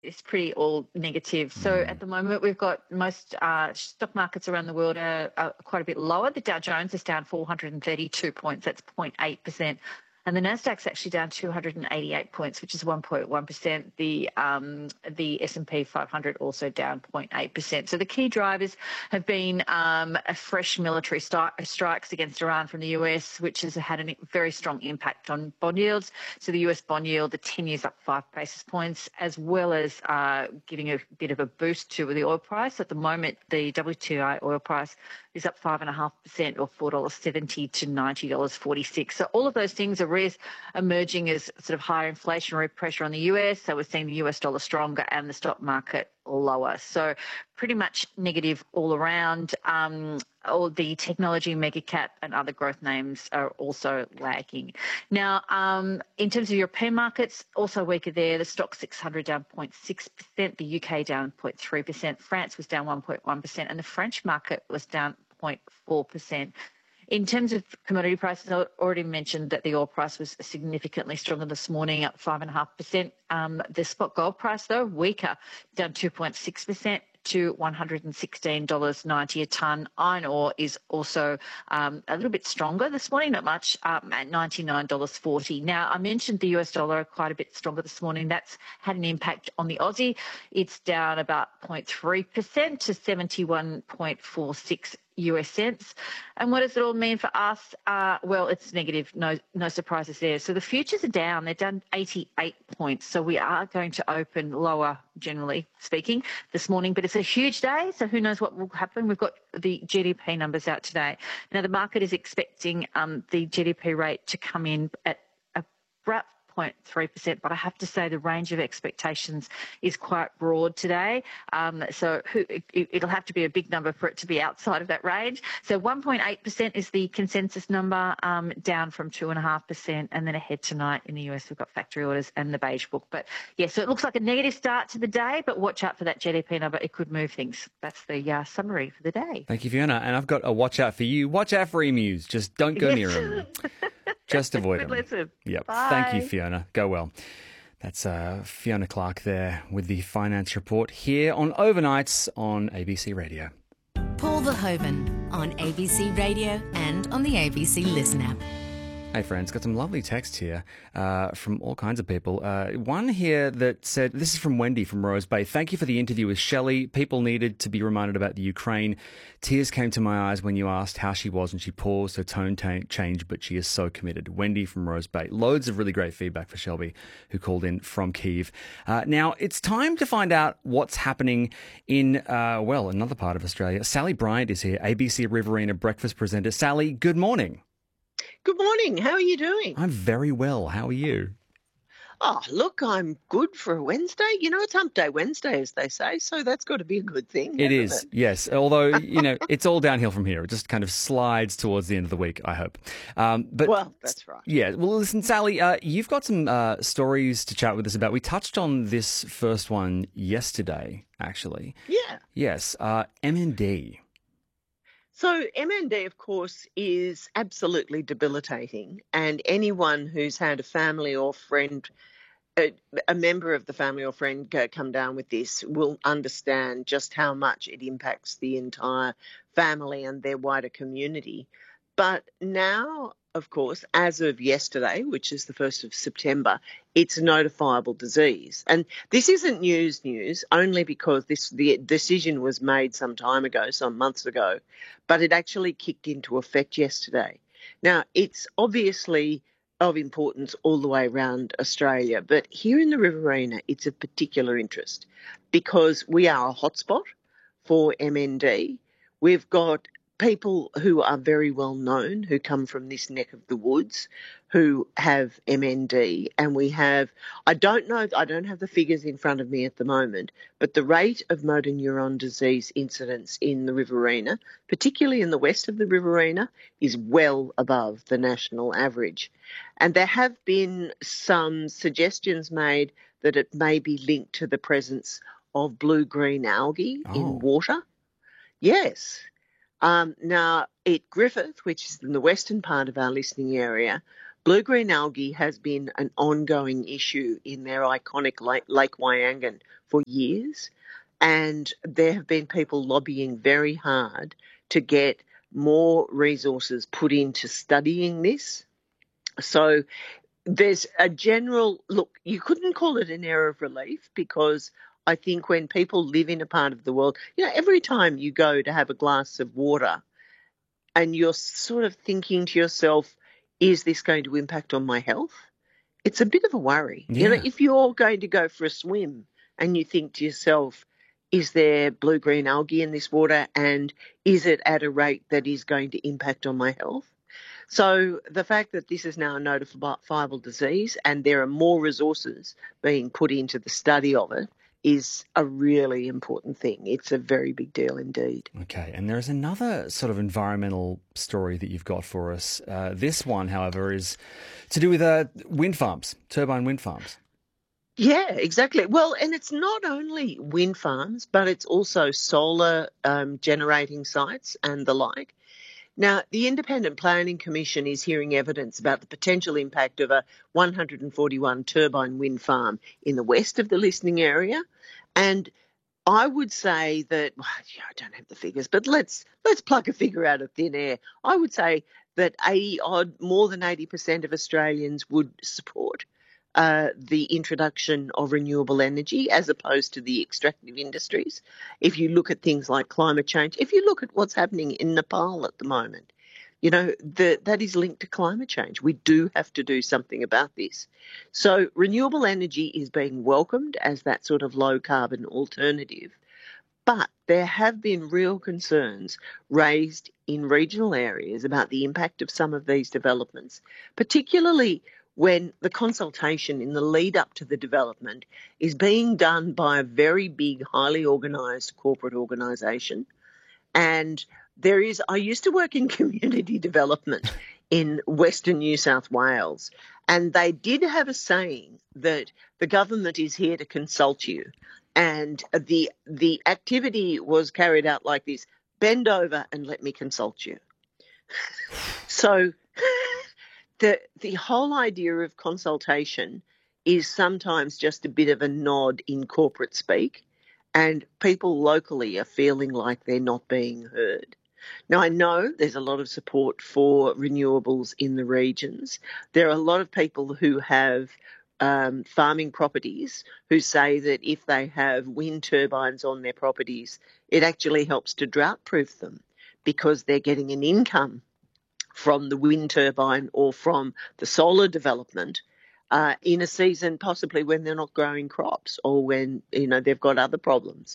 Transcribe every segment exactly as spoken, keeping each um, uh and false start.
it's pretty all negative. So at the moment, we've got most uh, stock markets around the world are, are quite a bit lower. The Dow Jones is down four hundred thirty-two points. That's zero point eight percent. And the Nasdaq's actually down two hundred eighty-eight points, which is one point one percent. The um, the S and P five hundred also down zero point eight percent. So the key drivers have been um, a fresh military stri- strikes against Iran from the U S, which has had a very strong impact on bond yields. So the U S bond yield, the ten years up five basis points, as well as uh, giving a bit of a boost to the oil price. At the moment, the W T I oil price is up five point five percent or four dollars seventy to ninety dollars forty-six. So all of those things are re- emerging as sort of higher inflationary pressure on the U S. So we're seeing the U S dollar stronger and the stock market lower. So pretty much negative all around. Um, all the technology, mega cap and other growth names are also lagging. Now, um, in terms of European markets, also weaker there. The stock six hundred down zero point six percent, the U K down zero point three percent, France was down one point one percent, and the French market was down zero point four percent. In terms of commodity prices, I already mentioned that the oil price was significantly stronger this morning, up five point five percent. Um, the spot gold price, though, weaker, down two point six percent to one hundred sixteen dollars ninety a tonne. Iron ore is also um, a little bit stronger this morning, not much, um, at ninety-nine dollars forty. Now, I mentioned the U S dollar quite a bit stronger this morning. That's had an impact on the Aussie. It's down about zero point three percent to seventy-one point four six U S cents. And what does it all mean for us? Uh, well, it's negative, no no surprises there. So the futures are down. They're down eighty-eight points. So we are going to open lower, generally speaking, this morning. But it's a huge day, so who knows what will happen. We've got the G D P numbers out today. Now, the market is expecting um, the G D P rate to come in at about zero point three percent, but I have to say the range of expectations is quite broad today. Um, so who, it, it'll have to be a big number for it to be outside of that range. So one point eight percent is the consensus number, um, down from two point five percent. And then ahead tonight in the U S, we've got factory orders and the beige book. But yeah, so it looks like a negative start to the day, but watch out for that G D P number. It could move things. That's the uh, summary for the day. Thank you, Fiona. And I've got a watch out for you. Watch out for emus. Just don't go Yes. near them. Just avoid Good them. lesson. Yep. Bye. Thank you, Fiona. Go well. That's uh, Fiona Clark there with the Finance Report here on Overnights on A B C Radio. Paul Verhoeven on A B C Radio and on the A B C Listen app. Hey friends, got some lovely text here uh, from all kinds of people. Uh, one here that said, this is from Wendy from Rose Bay. Thank you for the interview with Shelley. People needed to be reminded about the Ukraine. Tears came to my eyes when you asked how she was and she paused. Her tone t- changed, but she is so committed. Wendy from Rose Bay. Loads of really great feedback for Shelby, who called in from Kyiv. Uh, now, it's time to find out what's happening in, uh, well, another part of Australia. Sally Bryant is here, A B C Riverina breakfast presenter. Sally, good morning. Good morning. How are you doing? I'm very well. How are you? Oh, look, I'm good for a Wednesday. You know, it's Hump Day Wednesday, as they say, so that's got to be a good thing. It is, it? yes. Although, you know, it's all downhill from here. It just kind of slides towards the end of the week, I hope. Um, but well, that's right. Yeah. Well, listen, Sally, uh, you've got some uh, stories to chat with us about. We touched on this first one yesterday, actually. Yeah. Yes. Uh, M N D. So M N D, of course, is absolutely debilitating, and anyone who's had a family or friend, a, a member of the family or friend come down with this will understand just how much it impacts the entire family and their wider community. But now, of course, as of yesterday, which is the first of September, it's a notifiable disease. And this isn't news news only because this the decision was made some time ago, some months ago, but it actually kicked into effect yesterday. Now, it's obviously of importance all the way around Australia, but here in the Riverina, it's of particular interest because we are a hotspot for M N D. We've got people who are very well known, who come from this neck of the woods, who have M N D. And we have, I don't know, I don't have the figures in front of me at the moment, but the rate of motor neuron disease incidence in the Riverina, particularly in the west of the Riverina, is well above the national average. And there have been some suggestions made that it may be linked to the presence of blue-green algae Oh. in water. Yes. Um, now, at Griffith, which is in the western part of our listening area, blue-green algae has been an ongoing issue in their iconic Lake, Lake Wyangan for years, and there have been people lobbying very hard to get more resources put into studying this. So there's a general, look, you couldn't call it an air of relief, because I think when people live in a part of the world, you know, every time you go to have a glass of water and you're sort of thinking to yourself, is this going to impact on my health? It's a bit of a worry. Yeah. You know, if you're going to go for a swim and you think to yourself, is there blue-green algae in this water, and is it at a rate that is going to impact on my health? So the fact that this is now a notifiable disease and there are more resources being put into the study of it is a really important thing. It's a very big deal indeed. Okay, and there's another sort of environmental story that you've got for us. Uh, this one, however, is to do with uh, wind farms, turbine wind farms. Yeah, exactly. Well, and it's not only wind farms, but it's also solar um, generating sites and the like. Now, the Independent Planning Commission is hearing evidence about the potential impact of a one hundred forty-one turbine wind farm in the west of the listening area. And I would say that, well, yeah, I don't have the figures, but let's let's pluck a figure out of thin air. I would say that eighty odd, more than eighty percent of Australians would support Uh, the introduction of renewable energy as opposed to the extractive industries. If you look at things like climate change, if you look at what's happening in Nepal at the moment, you know, the, that is linked to climate change. We do have to do something about this. So renewable energy is being welcomed as that sort of low carbon alternative. But there have been real concerns raised in regional areas about the impact of some of these developments, particularly when the consultation in the lead up to the development is being done by a very big, highly organised corporate organisation. And there is, I used to work in community development in Western New South Wales, and they did have a saying that the government is here to consult you. And the the activity was carried out like this: bend over and let me consult you. So The the whole idea of consultation is sometimes just a bit of a nod in corporate speak, and people locally are feeling like they're not being heard. Now, I know there's a lot of support for renewables in the regions. There are a lot of people who have um, farming properties who say that if they have wind turbines on their properties, it actually helps to drought-proof them because they're getting an income from the wind turbine or from the solar development uh, in a season possibly when they're not growing crops or when, you know, they've got other problems.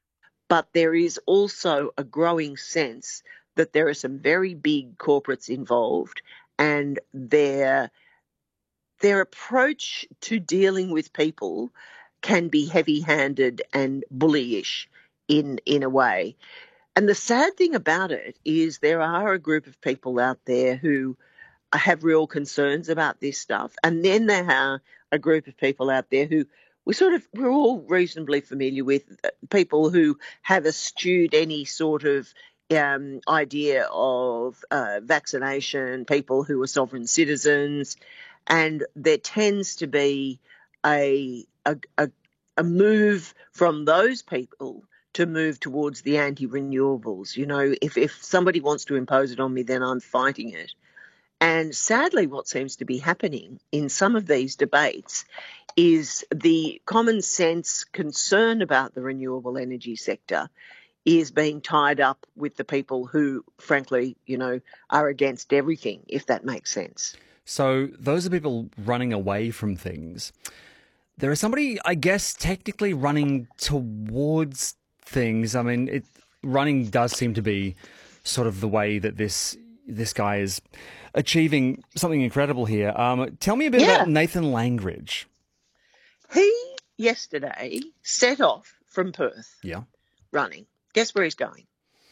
But there is also a growing sense that there are some very big corporates involved, and their their approach to dealing with people can be heavy-handed and bullyish in in a way. And the sad thing about it is there are a group of people out there who have real concerns about this stuff. And then there are a group of people out there who we sort of, we're all reasonably familiar with, people who have eschewed any sort of um, idea of uh, vaccination, people who are sovereign citizens. And there tends to be a, a, a, a move from those people to move towards the anti-renewables. You know, if, if somebody wants to impose it on me, then I'm fighting it. And sadly, what seems to be happening in some of these debates is the common sense concern about the renewable energy sector is being tied up with the people who, frankly, you know, are against everything, if that makes sense. So those are people running away from things. There is somebody, I guess, technically running towards things. I mean, it, running does seem to be sort of the way that this this guy is achieving something incredible here. Um, tell me a bit Yeah. about Nathan Langridge. He yesterday set off from Perth Yeah. running. Guess where he's going?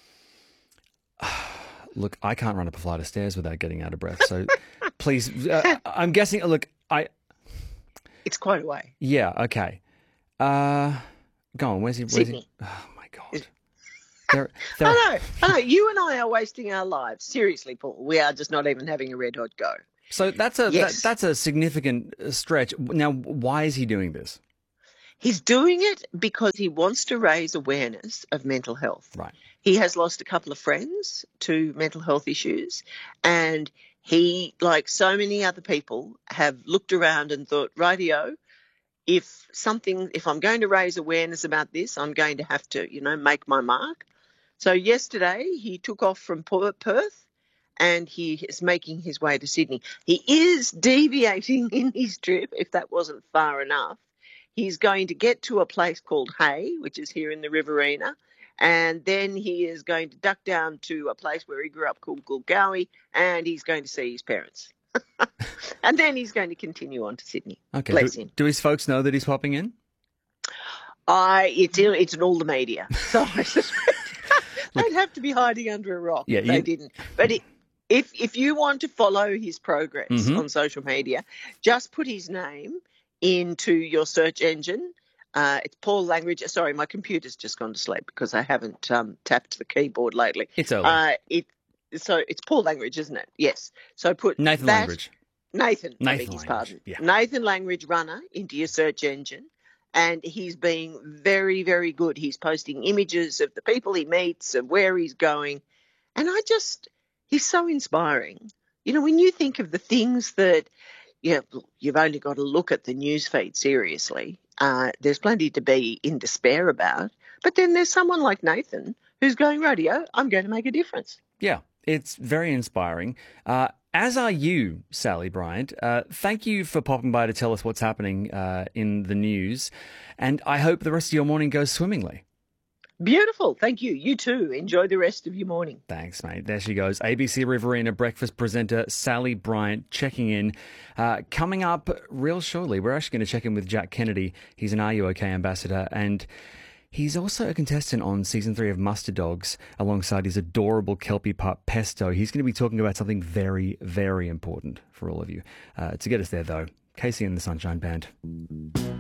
Look, I can't run up a flight of stairs without getting out of breath. So please, uh, I'm guessing, look, I... It's quite a way. Yeah, okay. Uh, go on, where's he? Where's he? Sydney. Oh, my God. They're, they're, I know, I know. You and I are wasting our lives. Seriously, Paul. We are just not even having a red hot go. So that's a Yes. that, that's a significant stretch. Now, why is he doing this? He's doing it because he wants to raise awareness of mental health. Right. He has lost a couple of friends to mental health issues, and he, like so many other people, have looked around and thought, rightio, if something, if I'm going to raise awareness about this, I'm going to have to, you know, make my mark. So yesterday he took off from Perth and he is making his way to Sydney. He is deviating in his trip, if that wasn't far enough. He's going to get to a place called Hay, which is here in the Riverina, and then he is going to duck down to a place where he grew up called Gulgowie, and he's going to see his parents. And then he's going to continue on to Sydney. Okay. Bless Do, him. do his folks know that he's popping in? I, it's, in, it's in all the media, so I suspect they'd have to be hiding under a rock Yeah, if they you- didn't. But it, if if you want to follow his progress Mhm. on social media, just put his name into your search engine. Uh, it's Paul Langridge. Sorry, my computer's just gone to sleep because I haven't um, tapped the keyboard lately. It's early. Uh, it so it's Paul Langridge, isn't it? Yes. So put Nathan that, Langridge. Nathan. I Nathan beg his Langridge, pardon. yeah. Nathan Langridge runner into your search engine, and he's being very, very good. He's posting images of the people he meets and where he's going, and I just he's so inspiring. You know, when you think of the things that yeah, you've only got to look at the news feed seriously. Uh, there's plenty to be in despair about. But then there's someone like Nathan who's going, radio, I'm going to make a difference. Yeah, it's very inspiring. Uh, as are you, Sally Bryant. Uh, thank you for popping by to tell us what's happening uh, in the news. And I hope the rest of your morning goes swimmingly. Beautiful. Thank you. You too. Enjoy the rest of your morning. Thanks, mate. There she goes. A B C Riverina breakfast presenter Sally Bryant checking in. Uh, coming up real shortly, we're actually going to check in with Jack Kennedy. He's an Are You OK ambassador, and he's also a contestant on season three of Muster Dogs alongside his adorable Kelpie pup Pesto. He's going to be talking about something very, very important for all of you. Uh, to get us there, though, Casey and the Sunshine Band.